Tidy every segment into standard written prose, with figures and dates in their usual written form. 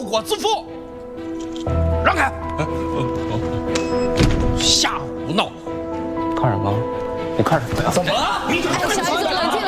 国之父。让开！瞎胡闹！ 看什么？你看什么呀？ 怎么了？ 小艾总，冷静，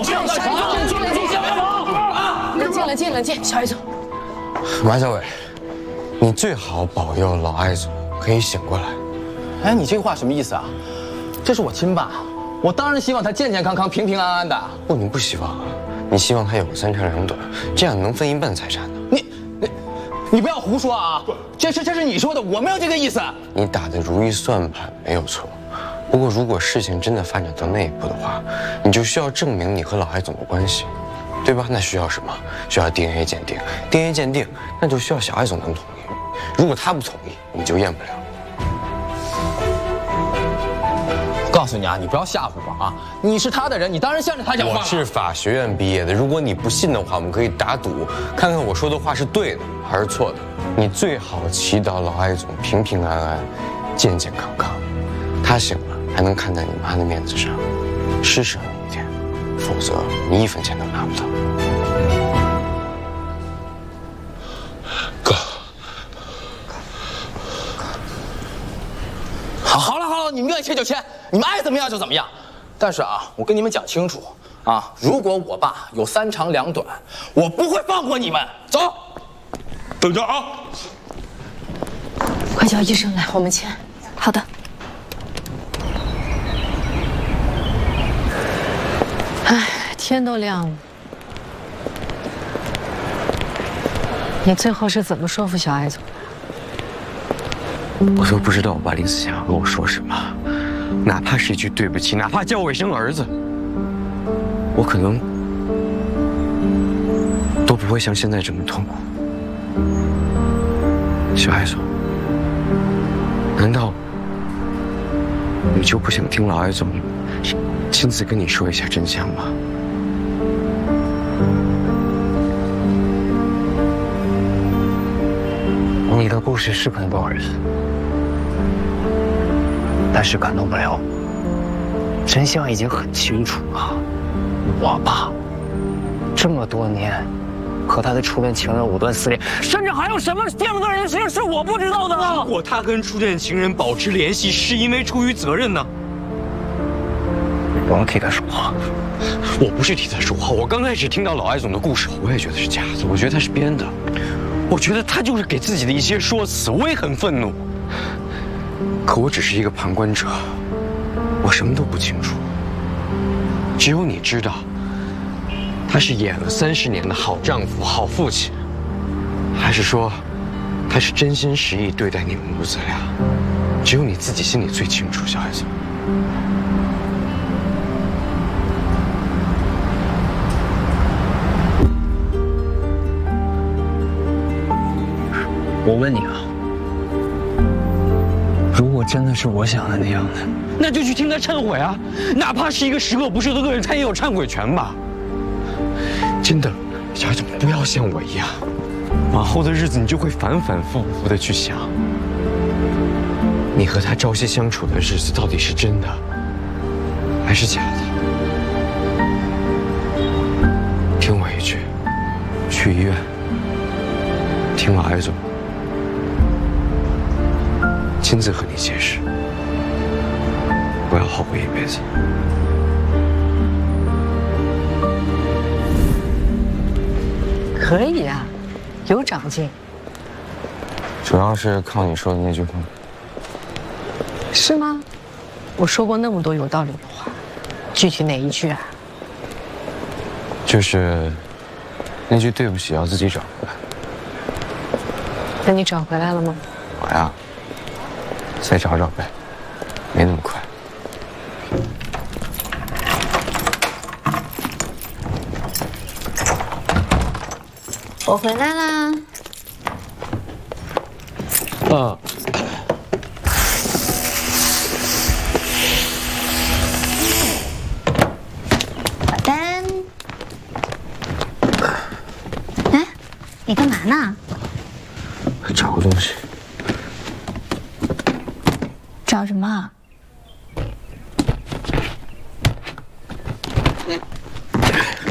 冷静，小艾总。 马小伟，你最好保佑老艾总可以醒过来。 哎，你这话什么意思啊？这是我亲爸，我当然希望他健健康康、平平安安的。 不，你不希望啊？你希望他有个3长2短，这样能分一半财产呢。 你不要胡说啊！这是你说的，我没有这个意思。 你打的如意算盘没有错，不过如果事情真的发展到那一步的话，你就需要证明你和老艾总的关系，对吧？那需要什么？需要 DNA 鉴定。DNA 鉴定，那就需要小艾总能同意。如果他不同意，你就验不了。 我告诉你啊，你不要吓唬我啊！你是他的人，你当然向着他讲话了。 我是法学院毕业的，如果你不信的话，我们可以打赌，看看我说的话是对的还是错的。你最好祈祷老艾总平平安安、健健康康，他醒了还能看在你妈的面子上，施舍你一点，否则你1分钱都拿不到。 哥， 好了，你们愿意签就签，你们爱怎么样就怎么样。但是啊，我跟你们讲清楚啊，如果我爸有3长2短，我不会放过你们。走， 等着啊！ 快叫医生来，我们签。好的。哎，天都亮了，你最后是怎么说服小艾总的？ 我都不知道我爸临死前要跟我说什么，哪怕是一句对不起，哪怕叫我一声儿子，我可能都不会像现在这么痛苦。小艾总，难道你就不想听老艾总亲自跟你说一下真相吗？ 你的故事是很动人，但是感动不了。真相已经很清楚了，我爸这么多年和他的初恋情人藕断丝连，甚至还有什么第二个人的事情是我不知道的呢？ 如果他跟初恋情人保持联系，是因为出于责任呢？ 我要替他说话。 我不是替他说话，我刚开始听到老艾总的故事，我也觉得是假的，我觉得他是编的，我觉得他就是给自己的一些说辞，我也很愤怒。可我只是一个旁观者，我什么都不清楚，只有你知道，他是演了30年的好丈夫、好父亲，还是说他是真心实意对待你们母子俩？只有你自己心里最清楚，小孩子。 我问你啊，如果真的是我想的那样的， 那就去听他忏悔啊！哪怕是一个10恶不赦的恶人，他也有忏悔权吧？真的，小孩总不要像我一样，往后的日子你就会反反复复的去想，你和他朝夕相处的日子到底是真的还是假的？听我一句，去医院听老艾总亲自和你解释，不要后悔一辈子。 可以啊，有长进。 主要是靠你说的那句话。 是吗？我说过那么多有道理的话，具体哪一句啊？ 就是那句对不起要自己找回来。 那你找回来了吗？ 我呀，再找找呗，没那么快。 我回来啦。 嗯。 保单。哎，你干嘛呢？ 找个东西。 找什么？